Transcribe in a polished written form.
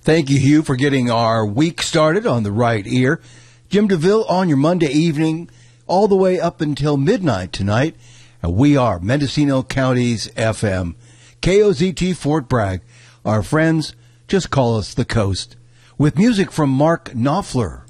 Thank you, Hugh, for getting our week started on the right ear. Jim DeVille on your Monday evening, all the way up until midnight tonight. And we are Mendocino County's FM, KOZT Fort Bragg. Our friends, just call us the Coast. With music from Mark Knopfler.